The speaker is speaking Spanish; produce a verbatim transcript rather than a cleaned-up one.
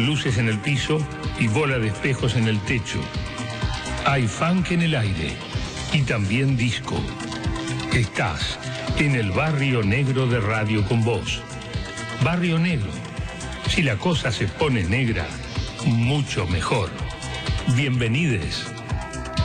luces en el piso y bola de espejos en el techo. Hay funk en el aire y también disco. Estás en el Barrio Negro de Radio Con Voz. Barrio Negro. Si la cosa se pone negra, mucho mejor. Bienvenides.